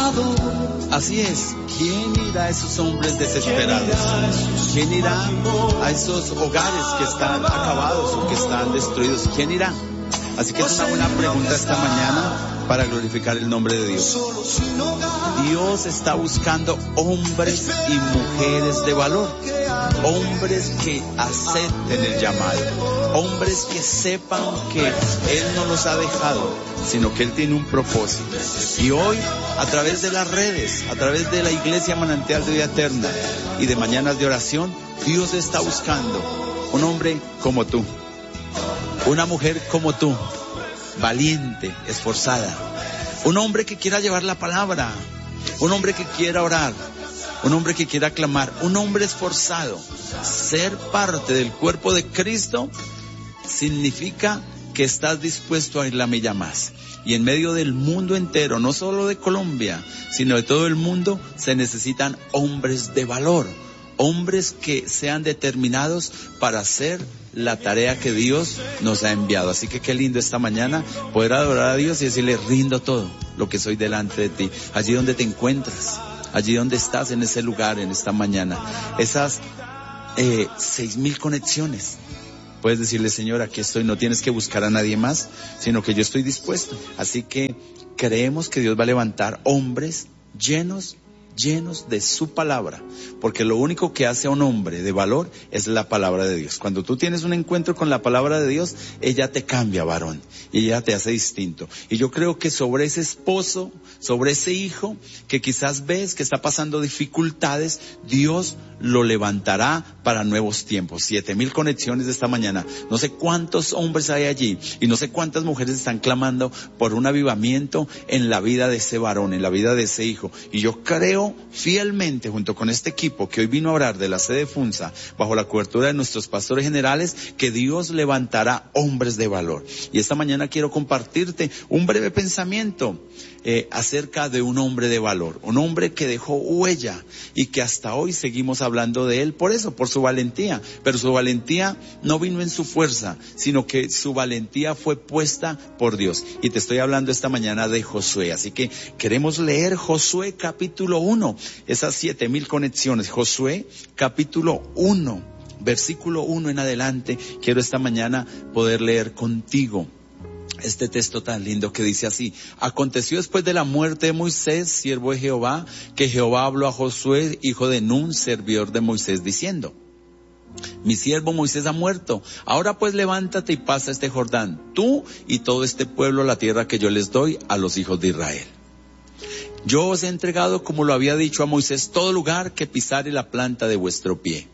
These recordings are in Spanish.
Así es, ¿quién irá a esos hombres desesperados? ¿Quién irá a esos hogares que están acabados o que están destruidos? ¿Quién irá? Así que es una buena pregunta esta mañana para glorificar el nombre de Dios. Dios está buscando hombres y mujeres de valor, hombres que acepten el llamado, hombres que sepan que Él no los ha dejado, sino que Él tiene un propósito. Y hoy, a través de las redes, a través de la Iglesia Manantial de Vida Eterna y de Mañanas de Oración, Dios está buscando un hombre como tú, una mujer como tú, valiente, esforzada, un hombre que quiera llevar la palabra, un hombre que quiera orar, un hombre que quiera clamar, un hombre esforzado. Ser parte del cuerpo de Cristo significa que estás dispuesto a ir la milla más. Y en medio del mundo entero, no solo de Colombia, sino de todo el mundo, se necesitan hombres de valor, hombres que sean determinados para hacer la tarea que Dios nos ha enviado. Así que qué lindo esta mañana poder adorar a Dios y decirle: rindo todo lo que soy delante de ti, allí donde te encuentras, allí donde estás en ese lugar, en esta mañana. Esas 6,000 conexiones. Puedes decirle: Señor, aquí estoy, no tienes que buscar a nadie más, sino que yo estoy dispuesto. Así que creemos que Dios va a levantar hombres llenos de su palabra, porque lo único que hace a un hombre de valor es la palabra de Dios. Cuando tú tienes un encuentro con la palabra de Dios, ella te cambia, varón, y ella te hace distinto. Y yo creo que sobre ese esposo, sobre ese hijo que quizás ves que está pasando dificultades, Dios lo levantará para nuevos tiempos. 7,000 conexiones de esta mañana. No sé cuántos hombres hay allí y no sé cuántas mujeres están clamando por un avivamiento en la vida de ese varón, en la vida de ese hijo. Y yo creo fielmente, junto con este equipo que hoy vino a orar de la sede Funza, bajo la cobertura de nuestros pastores generales, que Dios levantará hombres de valor. Y esta mañana quiero compartirte un breve pensamiento acerca de un hombre de valor, un hombre que dejó huella y que hasta hoy seguimos hablando de él por eso, por su valentía. Pero su valentía no vino en su fuerza, sino que su valentía fue puesta por Dios. Y te estoy hablando esta mañana de Josué. Así que queremos leer Josué capítulo 1, esas 7,000 conexiones. Josué capítulo 1, versículo 1 en adelante. Quiero esta mañana poder leer contigo este texto tan lindo que dice así: aconteció después de la muerte de Moisés, siervo de Jehová, que Jehová habló a Josué, hijo de Nun, servidor de Moisés, diciendo: mi siervo Moisés ha muerto. Ahora pues levántate y pasa este Jordán, tú y todo este pueblo, la tierra que yo les doy a los hijos de Israel. Yo os he entregado, como lo había dicho a Moisés, todo lugar que pisare la planta de vuestro pie,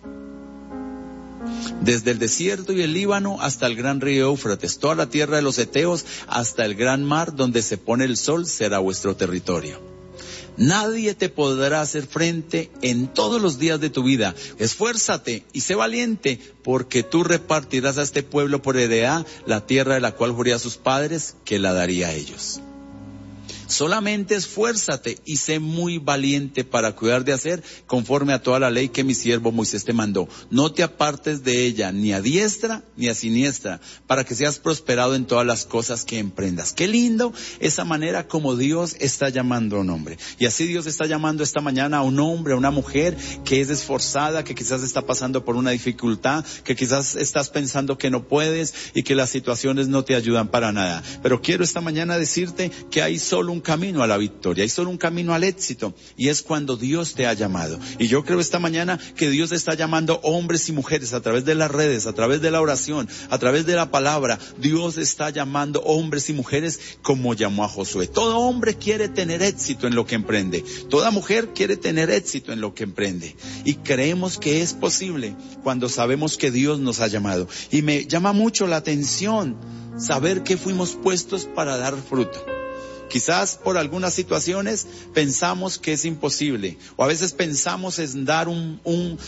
desde el desierto y el Líbano hasta el gran río Éufrates, toda la tierra de los heteos hasta el gran mar donde se pone el sol será vuestro territorio. Nadie te podrá hacer frente en todos los días de tu vida. Esfuérzate y sé valiente, porque tú repartirás a este pueblo por heredad la tierra de la cual juré a sus padres que la daría a ellos. Solamente esfuérzate y sé muy valiente para cuidar de hacer conforme a toda la ley que mi siervo Moisés te mandó. No te apartes de ella, ni a diestra ni a siniestra, para que seas prosperado en todas las cosas que emprendas. Qué lindo esa manera como Dios está llamando a un hombre. Y así Dios está llamando esta mañana a un hombre, a una mujer que es esforzada, que quizás está pasando por una dificultad, que quizás estás pensando que no puedes y que las situaciones no te ayudan para nada. Pero quiero esta mañana decirte que hay solo un camino a la victoria, hay solo un camino al éxito, y es cuando Dios te ha llamado. Y yo creo esta mañana que Dios está llamando hombres y mujeres a través de las redes, a través de la oración, a través de la palabra. Dios está llamando hombres y mujeres como llamó a Josué. Todo hombre quiere tener éxito en lo que emprende, toda mujer quiere tener éxito en lo que emprende, y creemos que es posible cuando sabemos que Dios nos ha llamado. Y me llama mucho la atención saber que fuimos puestos para dar fruto. Quizás por algunas situaciones pensamos que es imposible, o a veces pensamos en dar un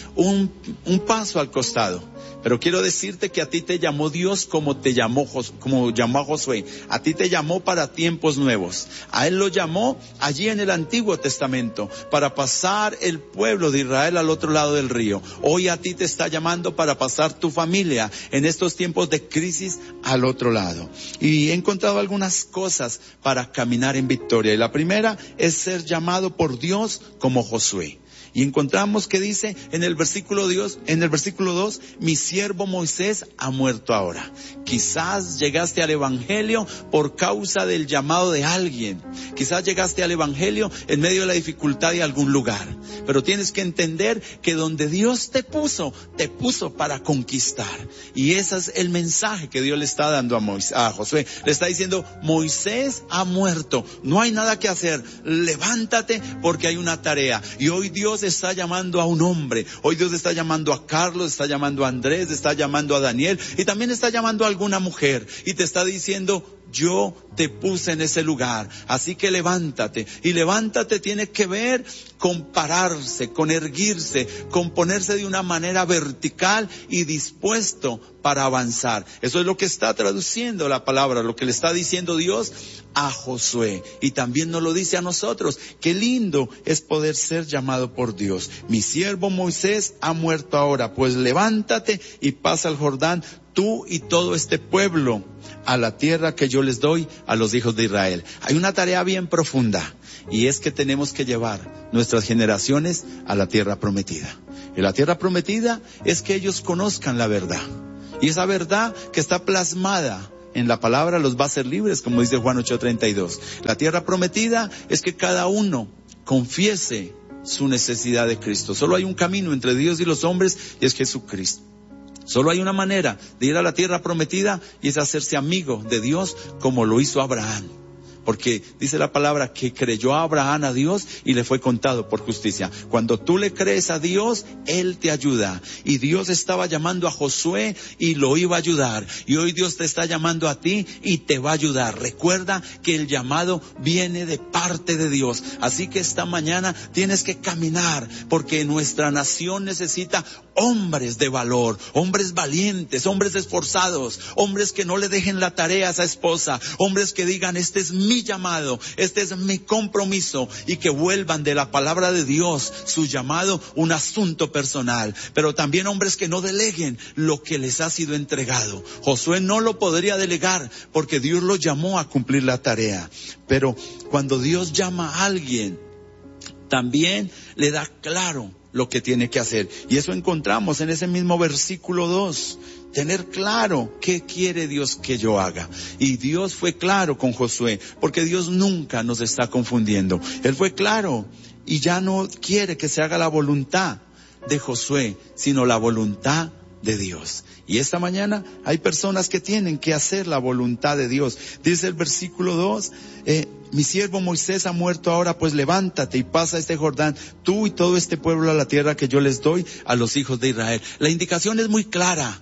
paso al costado. Pero quiero decirte que a ti te llamó Dios como llamó a Josué. A ti te llamó para tiempos nuevos. A él lo llamó allí en el Antiguo Testamento para pasar el pueblo de Israel al otro lado del río. Hoy a ti te está llamando para pasar tu familia en estos tiempos de crisis al otro lado. Y he encontrado algunas cosas para caminar caminar en victoria. Y la primera es ser llamado por Dios como Josué. Y encontramos que dice en el versículo 2, mi siervo Moisés ha muerto ahora. Quizás llegaste al evangelio por causa del llamado de alguien. Quizás llegaste al evangelio en medio de la dificultad de algún lugar. Pero tienes que entender que donde Dios te puso para conquistar. Y ese es el mensaje que Dios le está dando a Josué. Le está diciendo, Moisés ha muerto. No hay nada que hacer. Levántate porque hay una tarea. Y hoy Dios está llamando a un hombre. Hoy Dios está llamando a Carlos, está llamando a Andrés, está llamando a Daniel y también está llamando a alguna mujer y te está diciendo, yo te puse en ese lugar, así que levántate. Y levántate tiene que ver con pararse, con erguirse, con ponerse de una manera vertical y dispuesto para avanzar. Eso es lo que está traduciendo la palabra, lo que le está diciendo Dios a Josué. Y también nos lo dice a nosotros. Qué lindo es poder ser llamado por Dios. Mi siervo Moisés ha muerto ahora, pues levántate y pasa el Jordán, tú y todo este pueblo, a la tierra que yo les doy a los hijos de Israel. Hay una tarea bien profunda, y es que tenemos que llevar nuestras generaciones a la tierra prometida. Y la tierra prometida es que ellos conozcan la verdad. Y esa verdad que está plasmada en la palabra los va a hacer libres, como dice Juan 8:32. La tierra prometida es que cada uno confiese su necesidad de Cristo. Solo hay un camino entre Dios y los hombres, y es Jesucristo. Solo hay una manera de ir a la tierra prometida, y es hacerse amigo de Dios como lo hizo Abraham. Porque dice la palabra que creyó a Abraham a Dios y le fue contado por justicia. Cuando tú le crees a Dios, Él te ayuda. Y Dios estaba llamando a Josué y lo iba a ayudar. Y hoy Dios te está llamando a ti y te va a ayudar. Recuerda que el llamado viene de parte de Dios. Así que esta mañana tienes que caminar, porque nuestra nación necesita hombres de valor, hombres valientes, hombres esforzados, hombres que no le dejen la tarea a esa esposa, hombres que digan, este es mi llamado, este es mi compromiso, y que vuelvan de la palabra de Dios su llamado un asunto personal. Pero también hombres que no deleguen lo que les ha sido entregado. Josué no lo podría delegar porque Dios lo llamó a cumplir la tarea. Pero cuando Dios llama a alguien, también le da claro lo que tiene que hacer. Y eso encontramos en ese mismo versículo 2. Tener claro qué quiere Dios que yo haga. Y Dios fue claro con Josué, porque Dios nunca nos está confundiendo. Él fue claro y ya no quiere que se haga la voluntad de Josué, sino la voluntad de Dios. Y esta mañana hay personas que tienen que hacer la voluntad de Dios. Dice el versículo 2, mi siervo Moisés ha muerto ahora, pues levántate y pasa este Jordán, tú y todo este pueblo, a la tierra que yo les doy a los hijos de Israel. La indicación es muy clara.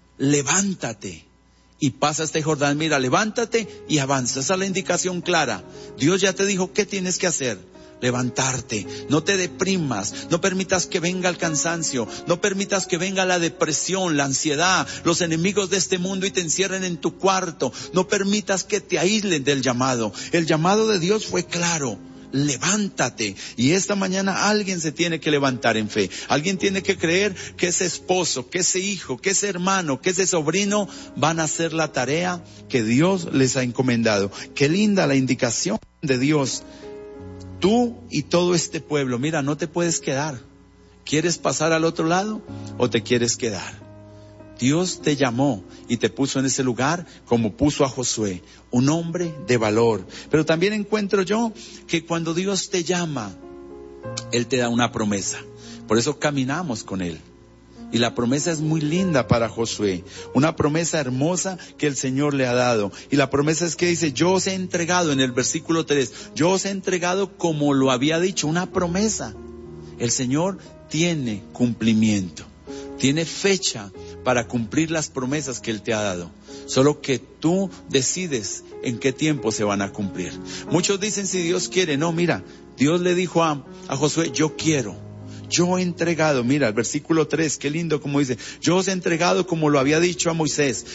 Levántate y pasa este Jordán. Mira, levántate y avanza. Esa es la indicación clara. Dios ya te dijo qué tienes que hacer. Levantarte, no te deprimas, no permitas que venga el cansancio, no permitas que venga la depresión, la ansiedad, los enemigos de este mundo y te encierren en tu cuarto. No permitas que te aíslen del llamado. El llamado de Dios fue claro. Levántate. Y esta mañana alguien se tiene que levantar en fe. Alguien tiene que creer que ese esposo, que ese hijo, que ese hermano, que ese sobrino van a hacer la tarea que Dios les ha encomendado. Qué linda la indicación de Dios. Tú y todo este pueblo, mira, no te puedes quedar. ¿Quieres pasar al otro lado o te quieres quedar? Dios te llamó y te puso en ese lugar como puso a Josué, un hombre de valor. Pero también encuentro yo que cuando Dios te llama, Él te da una promesa. Por eso caminamos con Él. Y la promesa es muy linda para Josué, una promesa hermosa que el Señor le ha dado. Y la promesa es que dice, yo os he entregado, en el versículo 3, yo os he entregado como lo había dicho, una promesa. El Señor tiene cumplimiento, tiene fecha para cumplir las promesas que Él te ha dado. Solo que tú decides en qué tiempo se van a cumplir. Muchos dicen si Dios quiere. No, mira, Dios le dijo a Josué, yo quiero. Yo he entregado, mira, el versículo 3, qué lindo como dice, yo os he entregado como lo había dicho a Moisés,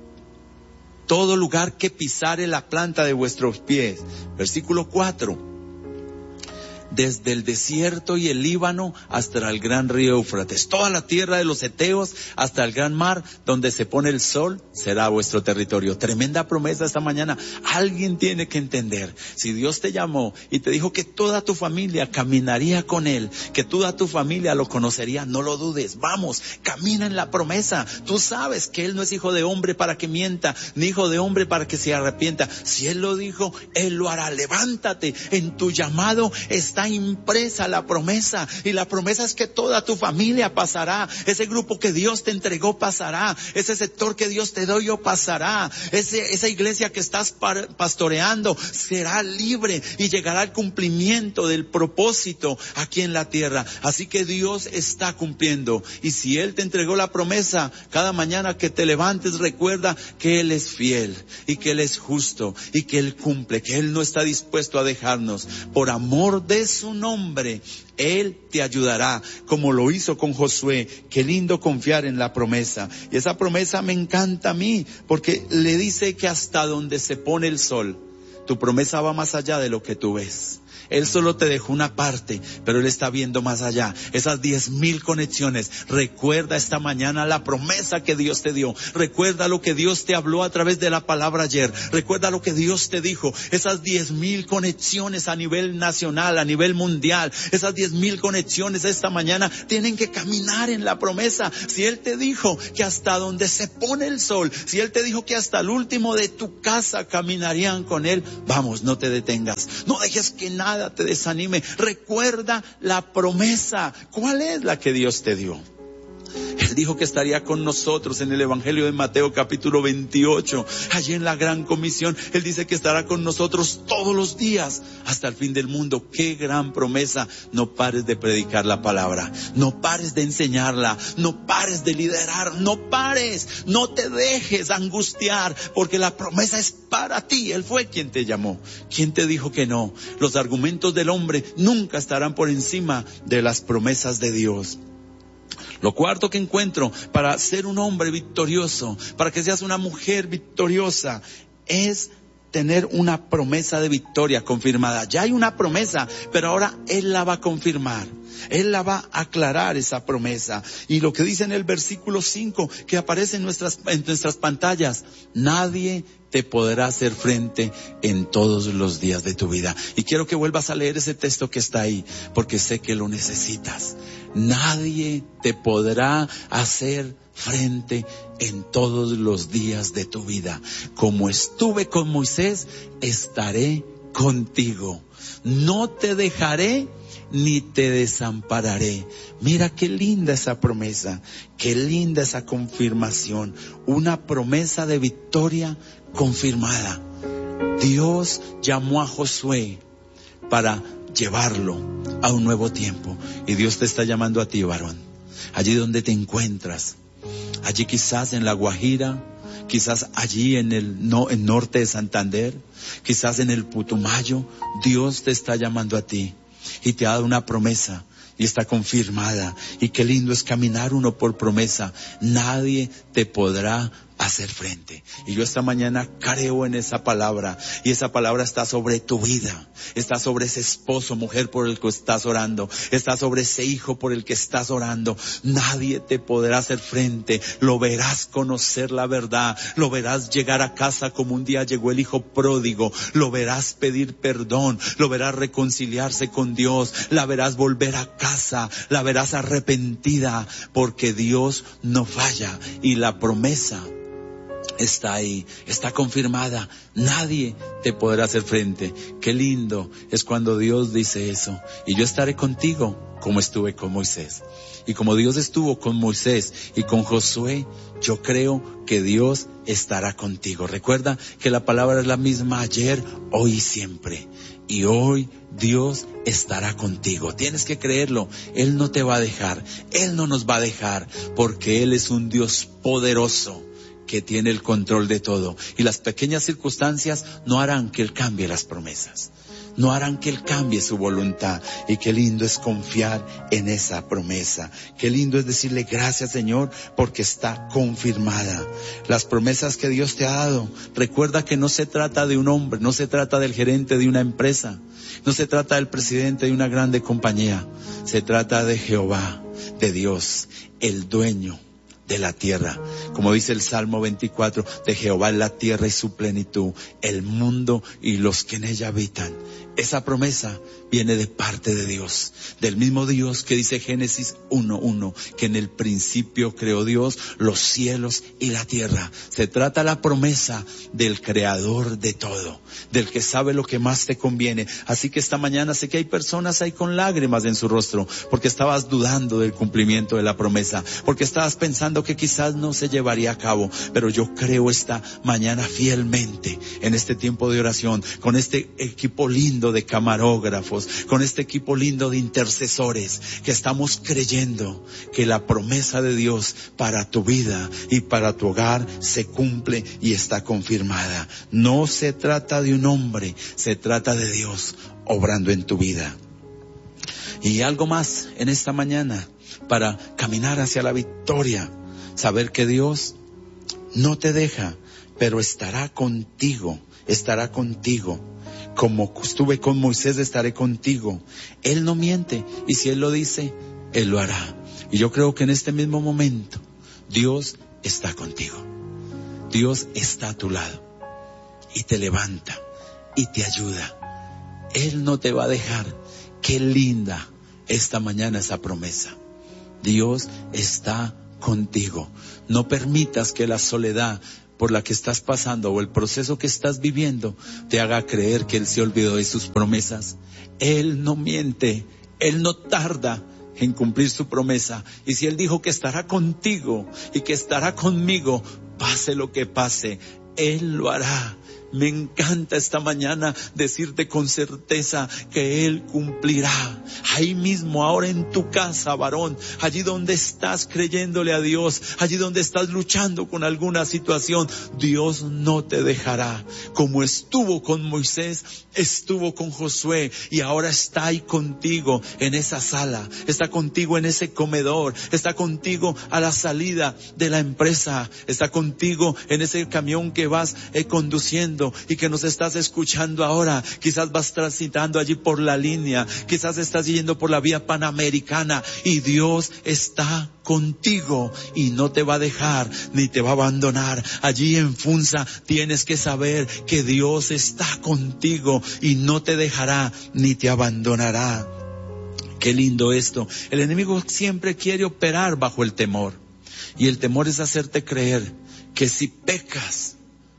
todo lugar que pisare la planta de vuestros pies. Versículo 4, desde el desierto y el Líbano hasta el gran río Éufrates. Toda la tierra de los heteos hasta el gran mar, donde se pone el sol, será vuestro territorio. Tremenda promesa esta mañana. Alguien tiene que entender, si Dios te llamó y te dijo que toda tu familia caminaría con Él, que toda tu familia lo conocería, no lo dudes. Vamos, camina en la promesa. Tú sabes que Él no es hijo de hombre para que mienta, ni hijo de hombre para que se arrepienta. Si Él lo dijo, Él lo hará. Levántate, en tu llamado está impresa la promesa, y la promesa es que toda tu familia pasará, ese grupo que Dios te entregó pasará, ese sector que Dios te dio pasará, esa iglesia que estás pastoreando será libre y llegará al cumplimiento del propósito aquí en la tierra. Así que Dios está cumpliendo, y si Él te entregó la promesa, cada mañana que te levantes recuerda que Él es fiel y que Él es justo y que Él cumple, que Él no está dispuesto a dejarnos. Por amor de su nombre, Él te ayudará, como lo hizo con Josué. Qué lindo confiar en la promesa. Y esa promesa me encanta a mí, porque le dice que hasta donde se pone el sol, tu promesa va más allá de lo que tú ves. Él solo te dejó una parte, pero Él está viendo más allá. Esas 10,000 conexiones. Recuerda esta mañana la promesa que Dios te dio. Recuerda lo que Dios te habló a través de la palabra ayer. Recuerda lo que Dios te dijo. Esas 10,000 conexiones a nivel nacional, a nivel mundial. Esas 10,000 conexiones esta mañana tienen que caminar en la promesa. Si Él te dijo que hasta donde se pone el sol, si Él te dijo que hasta el último de tu casa caminarían con Él, vamos, no te detengas. No dejes que nada te desanime. Recuerda la promesa. ¿Cuál es la que Dios te dio? Él dijo que estaría con nosotros en el Evangelio de Mateo capítulo 28, allí en la gran comisión. Él dice que estará con nosotros todos los días hasta el fin del mundo. ¡Qué gran promesa! No pares de predicar la palabra, no pares de enseñarla, no pares de liderar, no pares, no te dejes angustiar, porque la promesa es para ti. Él fue quien te llamó. ¿Quién te dijo que no? Los argumentos del hombre nunca estarán por encima de las promesas de Dios. Lo cuarto que encuentro para ser un hombre victorioso, para que seas una mujer victoriosa, es tener una promesa de victoria confirmada. Ya hay una promesa, pero ahora Él la va a confirmar. Él la va a aclarar, esa promesa. Y lo que dice en el versículo 5, que aparece en nuestras pantallas: nadie te podrá hacer frente en todos los días de tu vida. Y quiero que vuelvas a leer ese texto que está ahí, porque sé que lo necesitas. Nadie te podrá hacer frente en todos los días de tu vida. Como estuve con Moisés, estaré contigo. No te dejaré ni te desampararé. Mira qué linda esa promesa, qué linda esa confirmación. Una promesa de victoria confirmada. Dios llamó a Josué para llevarlo a un nuevo tiempo, y Dios te está llamando a ti, varón, allí donde te encuentras, allí quizás en La Guajira, quizás allí en el norte de Santander, quizás en el Putumayo. Dios te está llamando a ti y te ha dado una promesa y está confirmada. Y qué lindo es caminar uno por promesa. Nadie te podrá hacer frente. Y yo esta mañana creo en esa palabra, y esa palabra está sobre tu vida, está sobre ese esposo, mujer, por el que estás orando, está sobre ese hijo por el que estás orando. Nadie te podrá hacer frente. Lo verás conocer la verdad, lo verás llegar a casa como un día llegó el hijo pródigo, lo verás pedir perdón, lo verás reconciliarse con Dios, la verás volver a casa, la verás arrepentida, porque Dios no falla y la promesa está ahí, está confirmada. Nadie te podrá hacer frente. Qué lindo es cuando Dios dice eso. Y yo estaré contigo como estuve con Moisés. Y como Dios estuvo con Moisés y con Josué, yo creo que Dios estará contigo. Recuerda que la palabra es la misma ayer, hoy y siempre. Y hoy Dios estará contigo. Tienes que creerlo. Él no te va a dejar. Él no nos va a dejar, porque Él es un Dios poderoso que tiene el control de todo. Y las pequeñas circunstancias no harán que Él cambie las promesas. no harán que Él cambie su voluntad. Y qué lindo es confiar en esa promesa. Qué lindo es decirle gracias, Señor, porque está confirmada. Las promesas que Dios te ha dado, recuerda que no se trata de un hombre, no se trata del gerente de una empresa, no se trata del presidente de una grande compañía. Se trata de Jehová, de Dios, el dueño de la tierra. Como dice el Salmo 24, de Jehová es la tierra y su plenitud, el mundo y los que en ella habitan. Esa promesa viene de parte de Dios, del mismo Dios que dice Génesis 1:1, que en el principio creó Dios los cielos y la tierra. Se trata la promesa del creador de todo, del que sabe lo que más te conviene. Así que esta mañana sé que hay personas ahí con lágrimas en su rostro, porque estabas dudando del cumplimiento de la promesa, porque estabas pensando que quizás no se llevaría a cabo, pero yo creo esta mañana fielmente en este tiempo de oración, con este equipo lindo de camarógrafos, con este equipo lindo de intercesores, que estamos creyendo que la promesa de Dios para tu vida y para tu hogar se cumple y está confirmada. No se trata de un hombre, se trata de Dios obrando en tu vida. Y algo más en esta mañana para caminar hacia la victoria. Saber que Dios no te deja, pero estará contigo. Como estuve con Moisés, estaré contigo. Él no miente, y si Él lo dice, Él lo hará. Y yo creo que en este mismo momento, Dios está contigo. Dios está a tu lado, y te levanta, y te ayuda. Él no te va a dejar. Qué linda esta mañana esa promesa. Dios está contigo. No permitas que la soledad por la que estás pasando o el proceso que estás viviendo te haga creer que Él se olvidó de sus promesas. Él no miente, Él no tarda en cumplir su promesa. Y si Él dijo que estará contigo y que estará conmigo, pase lo que pase, Él lo hará. Me encanta esta mañana decirte con certeza que Él cumplirá. Ahí mismo, ahora en tu casa, varón, allí donde estás creyéndole a Dios, allí donde estás luchando con alguna situación, Dios no te dejará. Como estuvo con Moisés, estuvo con Josué, y ahora está ahí contigo en esa sala, está contigo en ese comedor, está contigo a la salida de la empresa, está contigo en ese camión que vas conduciendo y que nos estás escuchando ahora. Quizás vas transitando allí por la línea, quizás estás yendo por la vía panamericana, y Dios está contigo y no te va a dejar ni te va a abandonar. Allí en Funza tienes que saber que Dios está contigo y no te dejará ni te abandonará. Qué lindo esto. El enemigo siempre quiere operar bajo el temor, y el temor es hacerte creer que si pecas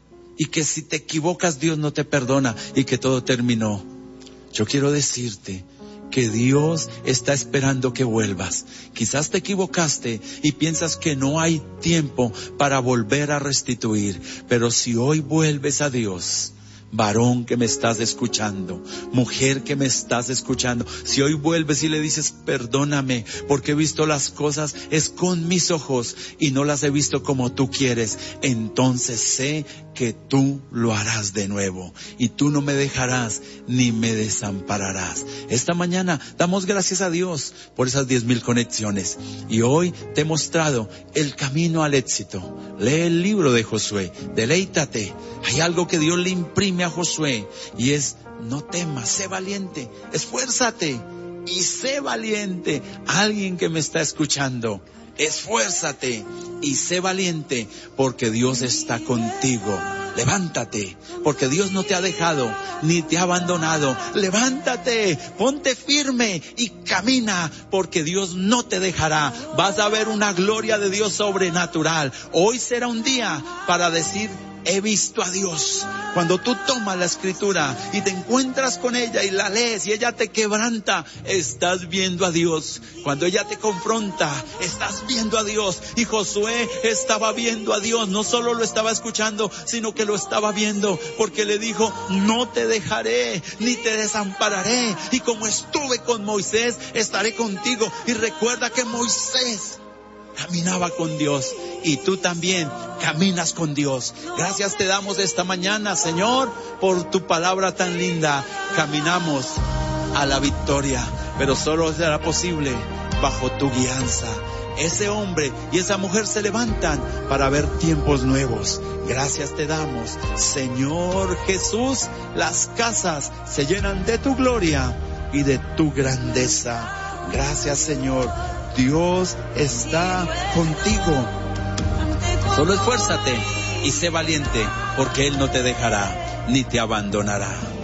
y que si te equivocas Dios no te perdona y que todo terminó. Yo quiero decirte que Dios está esperando que vuelvas. Quizás te equivocaste y piensas que no hay tiempo para volver a restituir, pero si hoy vuelves a Dios, varón que me estás escuchando, mujer que me estás escuchando, si hoy vuelves y le dices perdóname porque he visto las cosas es con mis ojos y no las he visto como tú quieres, entonces sé que tú lo harás de nuevo y tú no me dejarás ni me desampararás. Esta mañana damos gracias a Dios por esas 10,000 conexiones, y hoy te he mostrado el camino al éxito. Lee el libro de Josué, deleítate. Hay algo que Dios le imprime a Josué, y es: no temas, sé valiente, esfuérzate y sé valiente. Alguien que me está escuchando, esfuérzate y sé valiente porque Dios está contigo. Levántate, porque Dios no te ha dejado ni te ha abandonado. Levántate, ponte firme y camina, porque Dios no te dejará. Vas a ver una gloria de Dios sobrenatural. Hoy será un día para decir: he visto a Dios. Cuando tú tomas la escritura y te encuentras con ella y la lees y ella te quebranta, estás viendo a Dios. Cuando ella te confronta, estás viendo a Dios. Y Josué estaba viendo a Dios. No solo lo estaba escuchando, sino que lo estaba viendo, porque le dijo: no te dejaré ni te desampararé. Y como estuve con Moisés, estaré contigo. Y recuerda que Moisés caminaba con Dios y tú también caminas con Dios. Gracias te damos esta mañana, Señor, por tu palabra tan linda. Caminamos a la victoria, pero solo será posible bajo tu guianza. Ese hombre y esa mujer se levantan para ver tiempos nuevos. Gracias te damos, Señor Jesús. Las casas se llenan de tu gloria y de tu grandeza. Gracias, Señor. Dios está contigo. Solo esfuérzate y sé valiente, porque Él no te dejará ni te abandonará.